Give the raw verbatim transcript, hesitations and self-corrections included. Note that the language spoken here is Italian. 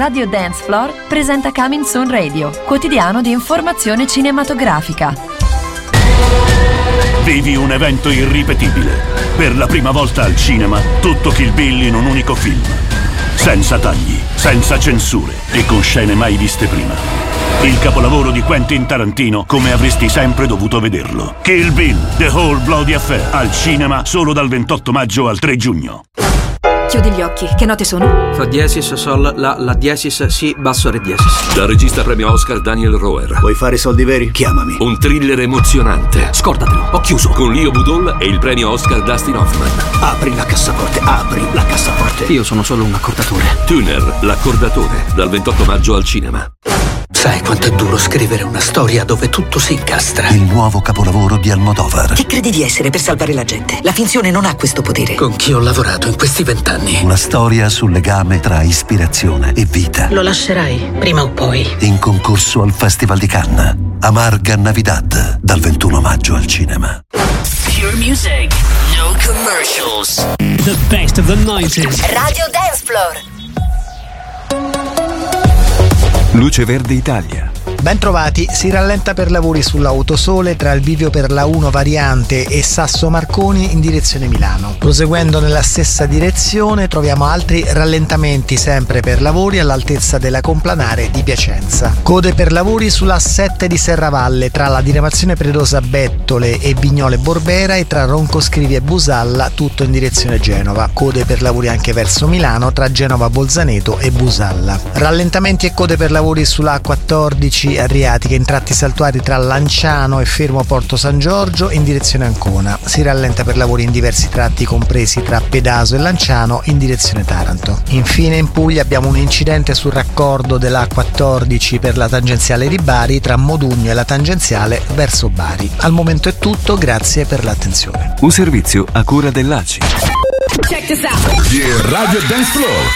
Radio Dance Floor presenta Coming Soon Radio, quotidiano di informazione cinematografica. Vivi un evento irripetibile. Per la prima volta al cinema, tutto Kill Bill in un unico film. Senza tagli, senza censure e con scene mai viste prima. Il capolavoro di Quentin Tarantino come avresti sempre dovuto vederlo. Kill Bill, The Whole Bloody Affair, al cinema solo dal ventotto maggio al tre giugno. Chiudi gli occhi, che note sono? Fa diesis, sol, la, la diesis, si, basso, re diesis. Dal regista premio Oscar Daniel Roher. Vuoi fare soldi veri? Chiamami. Un thriller emozionante. Scordatelo, ho chiuso. Con Leo Budol e il premio Oscar Dustin Hoffman. Apri la cassaforte, apri la cassaforte. Io sono solo un accordatore. Tuner, l'accordatore, dal ventotto maggio al cinema. Sai quanto è duro scrivere una storia dove tutto si incastra? Il nuovo capolavoro di Almodovar. Chi credi di essere per salvare la gente? La finzione non ha questo potere. Con chi ho lavorato in questi vent'anni? Una storia sul legame tra ispirazione e vita. Lo lascerai, prima o poi. In concorso al Festival di Cannes. Amarga Navidad, dal ventuno maggio al cinema. Pure music, no commercials. The best of the nineties. Radio Dance Floor. Luce Verde Italia. Ben trovati, si rallenta per lavori sull'autosole tra il bivio per la uno variante e Sasso Marconi in direzione Milano. Proseguendo nella stessa direzione troviamo altri rallentamenti sempre per lavori all'altezza della Complanare di Piacenza. Code per lavori sulla A sette di Serravalle tra la diramazione Predosa Bettole e Vignole Borbera e tra Roncoscrivi e Busalla, tutto in direzione Genova. Code per lavori anche verso Milano tra Genova Bolzaneto e Busalla. Rallentamenti e code per lavori sulla A quattordici Adriatica in tratti saltuari tra Lanciano e Fermo Porto San Giorgio in direzione Ancona. Si rallenta per lavori in diversi tratti compresi tra Pedaso e Lanciano in direzione Taranto. Infine in Puglia abbiamo un incidente sul raccordo della A quattordici per la tangenziale di Bari tra Modugno e la tangenziale verso Bari. Al momento è tutto, grazie per l'attenzione. Un servizio a cura dell'A C I. Check this out. Yeah, Radio Dance Floor.